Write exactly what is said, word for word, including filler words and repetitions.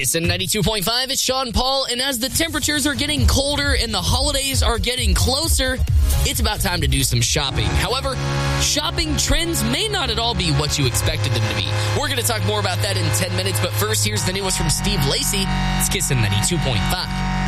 Kissin' ninety-two point five, it's Sean Paul, and as the temperatures are getting colder and the holidays are getting closer, it's about time to do some shopping. However, shopping trends may not at all be what you expected them to be. We're going to talk more about that in ten minutes, but first, here's the newest from Steve Lacy. It's Kissin' ninety-two point five.